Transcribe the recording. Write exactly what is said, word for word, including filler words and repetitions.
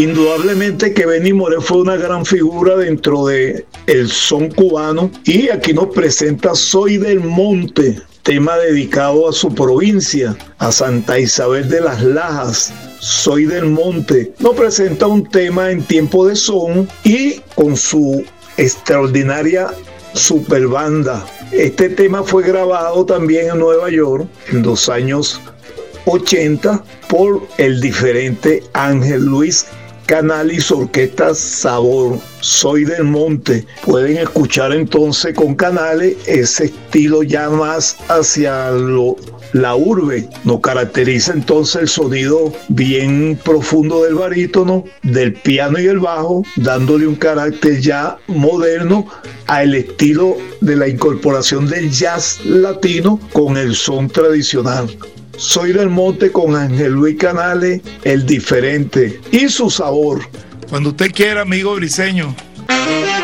Indudablemente que Benny Moré fue una gran figura dentro de el son cubano y aquí nos presenta Soy del Monte, tema dedicado a su provincia, a Santa Isabel de las Lajas. Soy del Monte nos presenta un tema en tiempo de son y con su extraordinaria super banda. Este tema fue grabado también en Nueva York en los años ochenta por el diferente Ángel Luis Canal y su orquesta Sabor. Soy del Monte. Pueden escuchar entonces con Canales ese estilo ya más hacia lo, la urbe. Nos caracteriza entonces el sonido bien profundo del barítono, del piano y el bajo, dándole un carácter ya moderno al estilo de la incorporación del jazz latino con el son tradicional. Soy del Monte con Ángel Luis Canales, el diferente y su sabor. Cuando usted quiera, amigo Briceño.